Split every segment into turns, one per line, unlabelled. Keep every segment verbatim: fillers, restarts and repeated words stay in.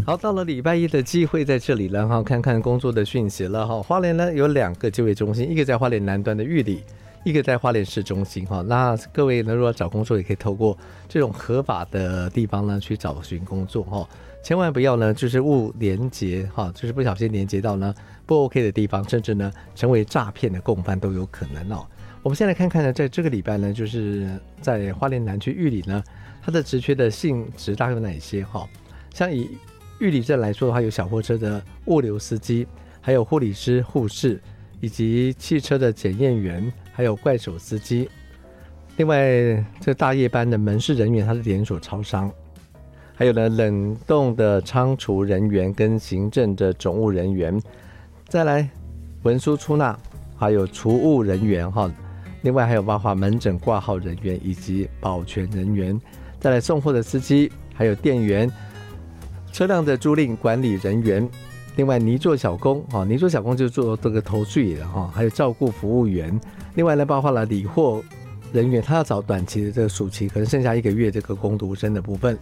好，到了礼拜一的机会在这里了哈，看看工作的讯息了哈。花莲呢有两个就业中心，一个在花莲南端的玉里，一个在花莲市中心哈。那各位呢，如果找工作也可以透过这种合法的地方呢去找寻工作哈，千万不要呢就是误连结哈，就是不小心连接到呢不 OK 的地方，甚至呢成为诈骗的共犯都有可能哦。我们先来看看呢，在这个礼拜呢，就是在花莲南区玉里呢，它的职缺的性质大概有哪些哈？像以玉里镇来说的话，有小货车的物流司机，还有护理师、护士，以及汽车的检验员，还有怪手司机。另外，这大夜班的门市人员，他是连锁超商。还有呢，冷冻的仓储人员跟行政的总务人员。再来，文书出纳，还有储物人员哈。另外还有包括门诊挂号人员以及保全人员。再来送货的司机，还有店员。车辆的租赁管理人员，另外泥作小工，泥作小工就是做这个投税的，还有照顾服务员，另外呢包括了理货人员，他要找短期的这个暑期，可能剩下一个月这个工读生的部分。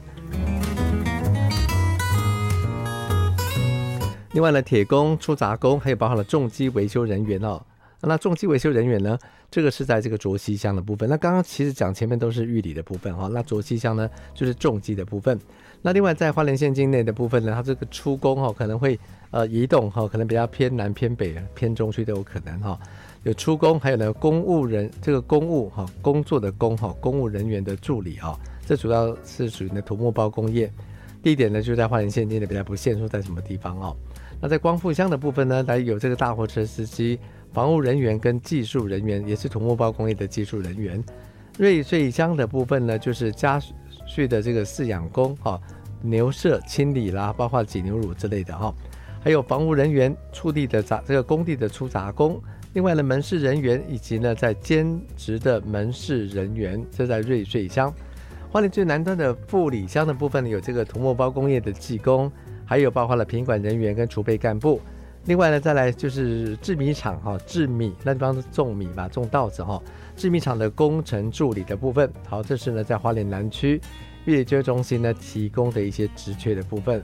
另外呢铁工、出杂工，还有包括了重机维修人员哦。那重机维修人员呢，这个是在这个卓溪乡的部分。那刚刚其实讲前面都是玉里的部分哈，那卓溪乡呢就是重机的部分。那另外在花莲县境内的部分呢，它这个出工哈可能会呃移动哈，可能比较偏南、偏北、偏中区都有可能哈。有出工，还有呢公务人这个公务哈工作的工哈公务人员的助理哈，这主要是属于呢土木包工业。地点呢就在花莲县境内，比较不限说在什么地方哦。那在光复乡的部分呢，来有这个大货车司机。防务人员跟技术人员，也是土木包工业的技术人员。瑞穗乡的部分呢，就是家畜的这个饲养工哈，牛舍清理啦，包括挤牛乳之类的哈。还有防务人员、出地的杂这个工地的出杂工，另外呢门市人员以及呢在兼职的门市人员，这在瑞穗乡。花莲最南端的富里乡的部分呢，有这个土木包工业的技工，还有包括了品管人员跟储备干部。另外呢，再来就是制米厂哈，制米那地方是种米吧，种稻子哈。制米厂的工程助理的部分，好，这是呢在花莲南区玉里就业中心呢提供的一些职缺的部分。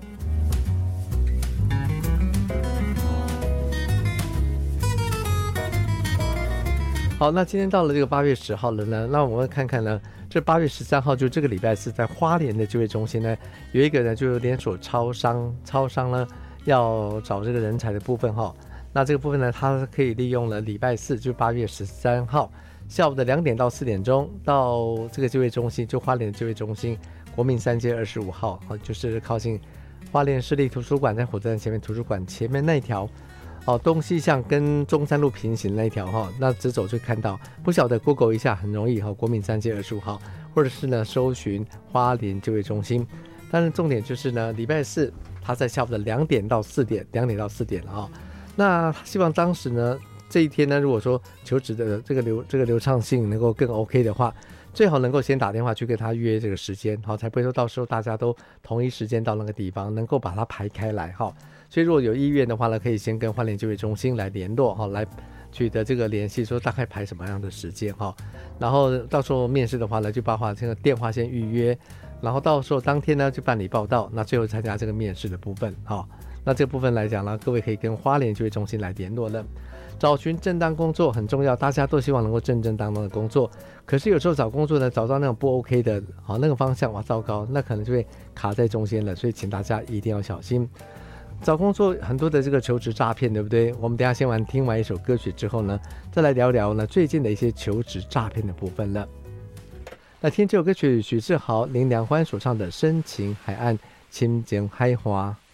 好，那今天到了这个八月十号了呢，那我们看看呢，这八月十三号就这个礼拜四，在花莲的就业中心呢，有一个呢就是连锁超商，超商呢。要找这个人才的部分哈，那这个部分呢，它可以利用了礼拜四，就八月十三号下午的两点到四点钟，到这个就业中心，就花莲的就业中心，国民三街二十五号，就是靠近花莲市立图书馆，在火车站前面图书馆前面那一条，哦，东西向跟中山路平行那一条哈，那直走就看到，不晓得 Google 一下很容易哈，国民三街二十五号，或者是呢搜寻花莲就业中心，但是重点就是呢，礼拜四。他在下午的两点到四点，两点到四点了啊、哦。那希望当时呢，这一天呢，如果说求职的这个流这个流畅性能够更 OK 的话，最好能够先打电话去跟他约这个时间，好，才不会说到时候大家都同一时间到那个地方，能够把它排开来哈。所以如果有意愿的话呢，可以先跟花莲就业中心来联络哈，来取得这个联系，说大概排什么样的时间哈。然后到时候面试的话呢，就把这个电话先预约。然后到时候当天呢就办理报到，那最后参加这个面试的部分、哦、那这个部分来讲呢，各位可以跟花莲就业中心来联络了。找寻正当工作很重要，大家都希望能够正正当当的工作，可是有时候找工作呢，找到那种不 OK 的、哦、那个方向，哇糟糕，那可能就会卡在中间了，所以请大家一定要小心。找工作很多的这个求职诈骗，对不对？我们等一下先完听完一首歌曲之后呢，再来聊聊呢最近的一些求职诈骗的部分了。那听这首歌曲，许志豪、林良欢所唱的《深情海岸，亲情海花》。